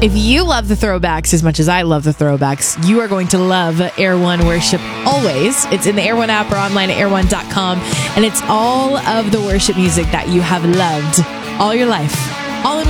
If you love the throwbacks as much as I love the throwbacks, you are going to love Air One Worship always. It's in the Air One app or online at air1.com, and it's all of the worship music that you have loved all your life, all in one